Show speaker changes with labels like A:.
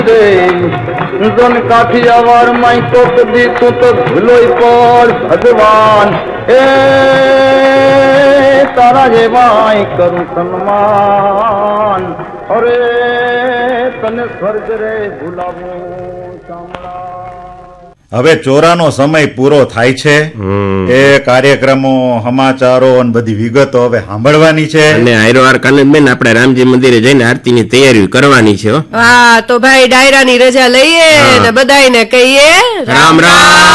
A: જન કાઠિયાવાડ માં તો કદી તું તો ભૂલોય પડ ભગવાન એ તારા જેવાય કરું સન્માન અરે તને સ્વર્ગ રે ભૂલાવું શામળા.
B: હવે ચોરાનો સમય પૂરો થાય છે. એ કાર્યક્રમો સમાચારો અને બધી વિગતો હવે સાંભળવાની છે
C: અને હાઈરોહાર કાનનબેન આપણે રામજી મંદિરે જઈને આરતીની તૈયારી કરવાની છે.
D: હા તો ભાઈ ડાયરાની રજા લઈએ ને બધાને કહીએ
C: રામ રામ.